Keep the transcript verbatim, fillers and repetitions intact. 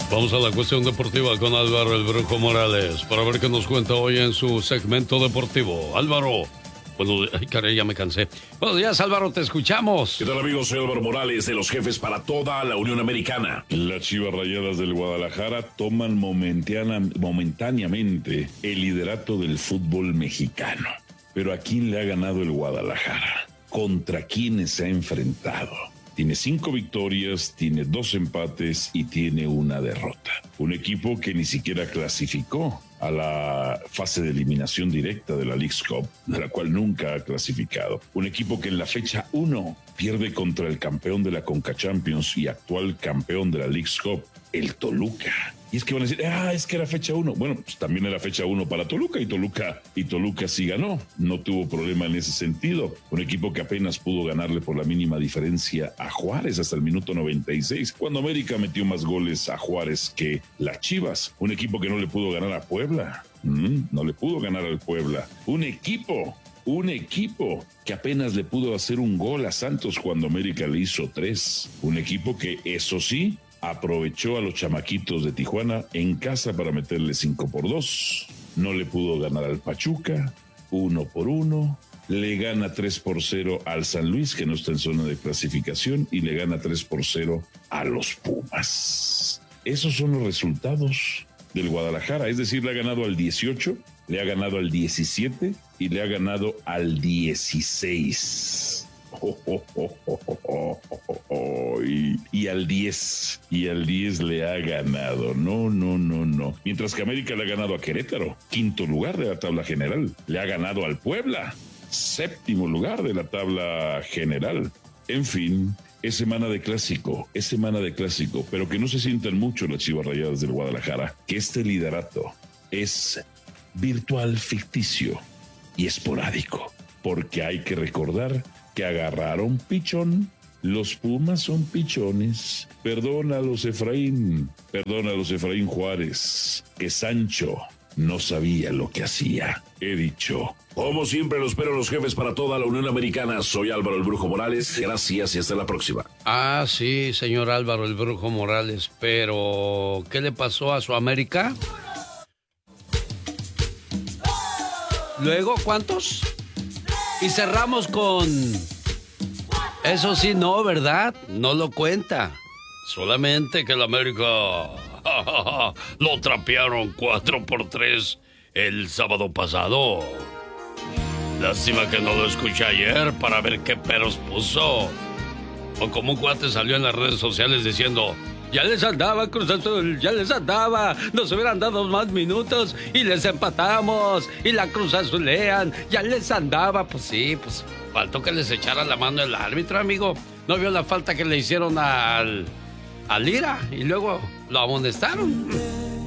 Vamos a la cuestión deportiva con Álvaro el Brujo Morales para ver qué nos cuenta hoy en su segmento deportivo. Álvaro. Bueno, ay, caray, ya me cansé. Buenos días, Álvaro, te escuchamos. ¿Qué tal, amigos? Soy Álvaro Morales, de los jefes para toda la Unión Americana. Las Chivas Rayadas del Guadalajara toman momentáneamente el liderato del fútbol mexicano. Pero ¿a quién le ha ganado el Guadalajara? ¿Contra quiénes se ha enfrentado? Tiene cinco victorias, tiene dos empates y tiene una derrota. Un equipo que ni siquiera clasificó a la fase de eliminación directa de la Leagues Cup, de la cual nunca ha clasificado. Un equipo que en la fecha uno pierde contra el campeón de la Conca Champions y actual campeón de la Leagues Cup, el Toluca. Y es que van a decir, ah, es que era fecha uno. Bueno, pues también era fecha uno para Toluca y Toluca, y Toluca sí ganó. No tuvo problema en ese sentido. Un equipo que apenas pudo ganarle por la mínima diferencia a Juárez hasta el minuto noventa y seis, cuando América metió más goles a Juárez que las Chivas. Un equipo que no le pudo ganar a Puebla. Mm, no le pudo ganar al Puebla. Un equipo... Un equipo que apenas le pudo hacer un gol a Santos cuando América le hizo tres. Un equipo que, eso sí, aprovechó a los chamaquitos de Tijuana en casa para meterle cinco por dos. No le pudo ganar al Pachuca, uno por uno. Le gana tres por cero al San Luis, que no está en zona de clasificación, y le gana tres por cero a los Pumas. Esos son los resultados del Guadalajara, es decir, le ha ganado al dieciocho, le ha ganado al diecisiete y le ha ganado al dieciséis. Oh, oh, oh, oh, oh, oh, oh. Y, y al diez, y al diez le ha ganado. No, no, no, no. Mientras que América le ha ganado a Querétaro, quinto lugar de la tabla general. Le ha ganado al Puebla, séptimo lugar de la tabla general. En fin, es semana de clásico, es semana de clásico, pero que no se sientan mucho las Chivas Rayadas del Guadalajara, que este liderato es virtual, ficticio y esporádico, porque hay que recordar que agarraron pichón. Los Pumas son pichones. Perdónalos, Efraín, perdónalos, Efraín Juárez, que Sancho no sabía lo que hacía. He dicho. Como siempre, los espero los jefes para toda la Unión Americana. Soy Álvaro el Brujo Morales. Gracias y hasta la próxima. Ah, sí, señor Álvaro el Brujo Morales, pero ¿qué le pasó a su América? Luego, ¿cuántos? Y cerramos con... Eso sí, no, ¿verdad? No lo cuenta. Solamente que el América... lo trapearon cuatro por tres el sábado pasado. Lástima que no lo escuché ayer para ver qué peros puso. O como un cuate salió en las redes sociales diciendo... Ya les andaba, Cruz Azul, ya les andaba. Nos hubieran dado más minutos y les empatamos. Y la Cruz Azulean, ya les andaba. Pues sí, pues faltó que les echara la mano el árbitro, amigo. ¿No vio la falta que le hicieron al, al Lira? Y luego lo amonestaron.